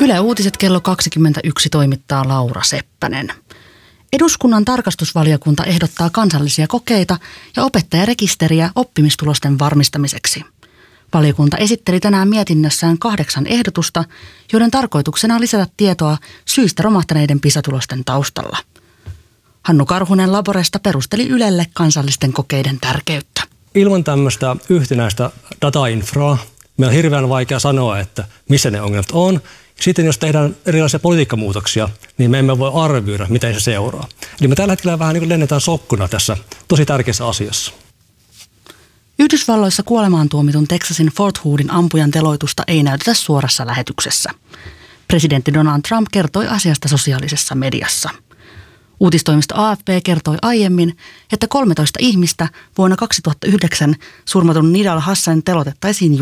Yle Uutiset kello 21 toimittaa Laura Seppänen. Eduskunnan tarkastusvaliokunta ehdottaa kansallisia kokeita ja opettajarekisteriä oppimistulosten varmistamiseksi. Valiokunta esitteli tänään mietinnössään 8 ehdotusta, joiden tarkoituksena on lisätä tietoa syistä romahtaneiden PISA-tulosten taustalla. Hannu Karhunen Laboresta perusteli Ylelle kansallisten kokeiden tärkeyttä. Ilman tämmöistä yhtenäistä datainfraa meillä on hirveän vaikea sanoa, että missä ne ongelmat on. Sitten jos tehdään erilaisia politiikkamuutoksia, niin me emme voi arvioida, miten se seuraa. Eli me tällä hetkellä vähän niin kuin lennetään sokkuna tässä tosi tärkeässä asiassa. Yhdysvalloissa kuolemaan tuomitun Texasin Fort Hoodin ampujan teloitusta ei näytetä suorassa lähetyksessä. Presidentti Donald Trump kertoi asiasta sosiaalisessa mediassa. Uutistoimisto AFP kertoi aiemmin, että 13 ihmistä vuonna 2009 surmatun Nidal Hassan telotettaisiin